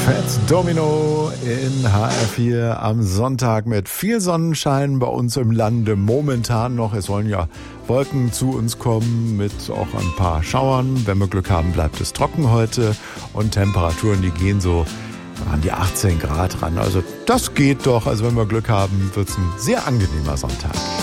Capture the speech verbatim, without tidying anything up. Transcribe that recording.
Fats Domino in H R vier am Sonntag mit viel Sonnenschein bei uns im Lande. Momentan noch, es sollen ja Wolken zu uns kommen mit auch ein paar Schauern. Wenn wir Glück haben, bleibt es trocken heute und Temperaturen, die gehen so an die achtzehn Grad ran. Also das geht doch. Also wenn wir Glück haben, wird es ein sehr angenehmer Sonntag.